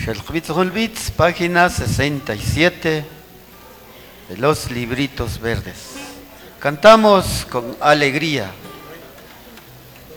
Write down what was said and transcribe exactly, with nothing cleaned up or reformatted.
Xelquitl, página sesenta y siete de los libritos verdes. Cantamos con alegría.